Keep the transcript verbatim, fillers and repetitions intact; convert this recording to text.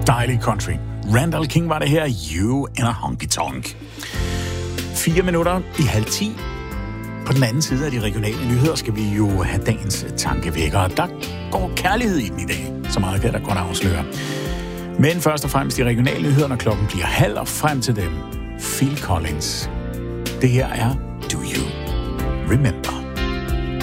Dejlig country. Randall King var det her, You in a Honky Tonk. Fire minutter i halv ti. På den anden side af de regionale nyheder skal vi jo have dagens tankevækker. Der går kærlighed i den i dag, så meget kan der godt afsløre. Men først og fremmest de regionale nyheder, når klokken bliver halv og frem til dem. Phil Collins. Det her er Do You Remember?